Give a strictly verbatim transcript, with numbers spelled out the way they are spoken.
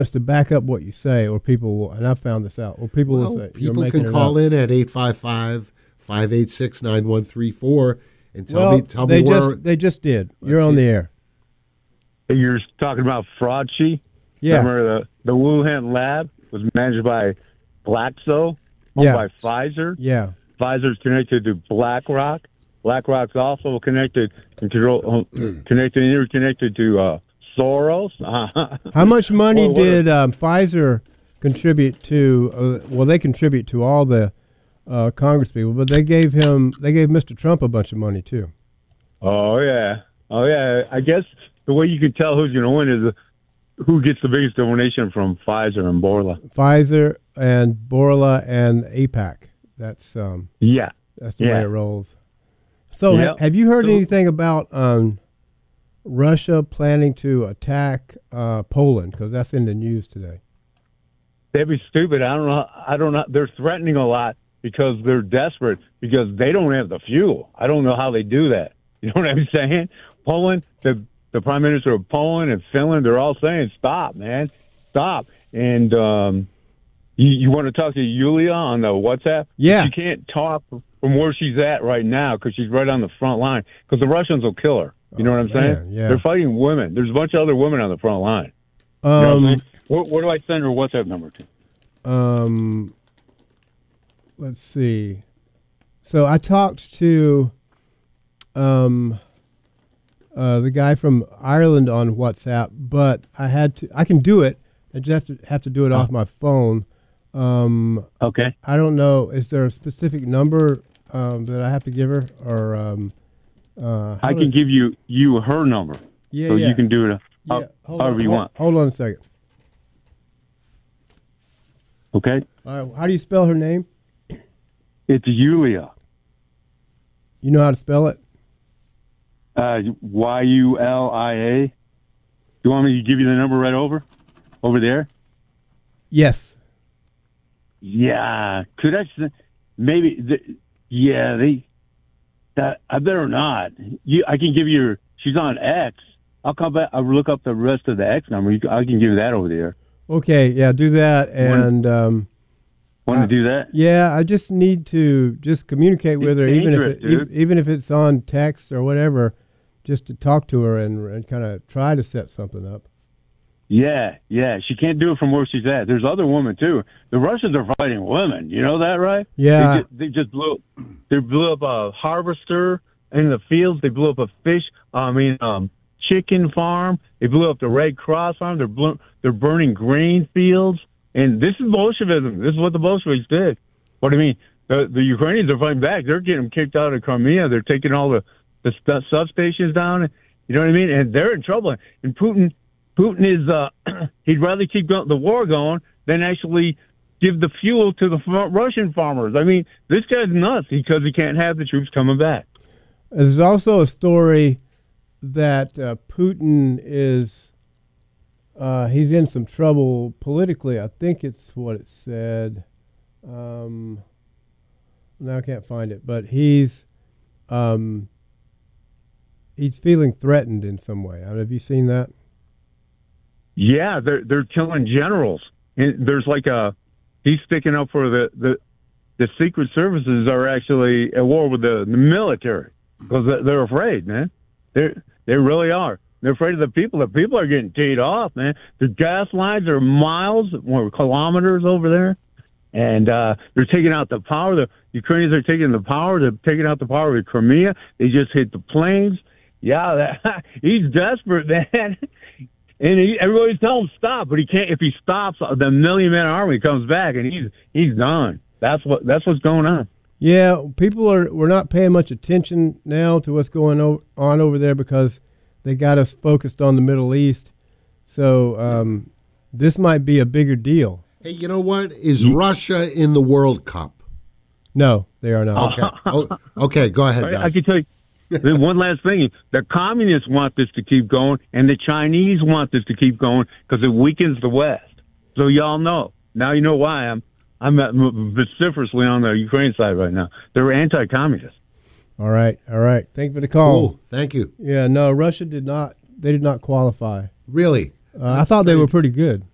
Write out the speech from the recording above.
to back up what you say, or people will, and I found this out, or people Well, will say, people can call up. in at eight five five, five eight six, nine one three four and tell well, me tell they me just, where. They just did. Let's You're on see. the air. You're talking about Fraudchi? Yeah. Remember the, the Wuhan lab was managed by Glaxo, owned Yeah. by Pfizer. Yeah. Pfizer's connected to BlackRock. BlackRock's also connected, control, connected, interconnected to uh, Soros. How much money Well, what did um, Pfizer contribute to? Uh, well, they contribute to all the uh, Congress people, but they gave him, they gave Mister Trump a bunch of money too. Oh yeah, oh yeah. I guess the way you can tell who's going to win is who gets the biggest donation from Pfizer and Borla. Pfizer and Borla and AIPAC. That's um, Yeah, that's the Yeah. way it rolls. So, Yep. ha- have you heard So- anything about um, Russia planning to attack uh, Poland? Because that's in the news today. that'd be stupid. I don't know. I don't know. They're threatening a lot because they're desperate because they don't have the fuel. I don't know how they do that. You know what I'm saying? Poland, the the prime minister of Poland and Finland, they're all saying, "Stop, man, stop." And um, you, you want to talk to Yulia on the WhatsApp? Yeah. She can't talk from where she's at right now because she's right on the front line because the Russians will kill her. You know what I'm saying? man, yeah. They're fighting women. There's a bunch of other women on the front line. You know what I'm Um, saying? Where, where do I send her WhatsApp number to? um, let's see. So I talked to um, uh, the guy from Ireland on WhatsApp, but I had to. I can do it. I just have to have to do it off my phone. Um, Okay. I don't know. Is there a specific number um, that I have to give her, or um, uh, how I do- can give you you her number, Yeah, so yeah. you can do it Yeah, how- hold however on, you hold, want. Hold on a second. Okay. All right, how do you spell her name? It's Yulia. You know how to spell it? Uh, Y U L I A. You want me to give you the number right over, over there? Yes. Yeah. Could I? s- Maybe. The, yeah. They. That I better not. You. I can give you. Her, she's on X. I'll come back. I'll look up the rest of the X number. You, c- I can give you that over there. Okay. Yeah. Do that. And um, Want Uh, to do that? yeah, I just need to just communicate with It's her, even if dangerous, it, e- dude. even if it's on text or whatever, just to talk to her and, and kind of try to set something up. Yeah, yeah. She can't do it from where she's at. There's other women too. The Russians are fighting women. You know that, right? Yeah. They just, they just blew. They blew up a harvester in the fields. They blew up a fish. I mean, um, chicken farm. They blew up the Red Cross farm. They're blew, They're burning grain fields. And this is Bolshevism. This is what the Bolsheviks did. What do you mean? The, the Ukrainians are fighting back. They're getting kicked out of Crimea. They're taking all the the stu- substations down. You know what I mean? And they're in trouble. And Putin. Putin is, uh, he'd rather keep go- the war going than actually give the fuel to the f- Russian farmers. I mean, this guy's nuts because he can't have the troops coming back. There's also a story that uh, Putin is, uh, he's in some trouble politically. I think it's what it said. Um, now I can't find it, but he's, um, he's feeling threatened in some way. I mean, have you seen that? Yeah, they're they're killing generals. And there's like a, he's sticking up for the, the, the secret services are actually at war with the, the military because they're afraid, man. They they really are. They're afraid of the people. The people are getting teed off, man. The gas lines are miles or kilometers over there, and uh, they're taking out the power. The Ukrainians are taking the power. They're taking out the power of Crimea. They just hit the planes. Yeah, that, he's desperate, man. And he, everybody's telling him stop, but he can't. If he stops, the million man army comes back, and he's he's done. That's what that's what's going on. Yeah, people are. We're not paying much attention now to what's going o- on over there because they got us focused on the Middle East. So um, this might be a bigger deal. Hey, you know what? Is Russia in the World Cup? No, they are not. Okay. Oh, okay, go ahead, I, I guys. can tell you there's one last thing. The communists want this to keep going, and the Chinese want this to keep going because it weakens the West. So y'all know. Now you know why I'm I'm uh, vociferously on the Ukraine side right now. They're anti-communist. All right, all right. Thank you for the call. Cool. Thank you. Yeah, no, Russia did not. They did not qualify. Really? Uh, I That's thought they were strange. pretty good.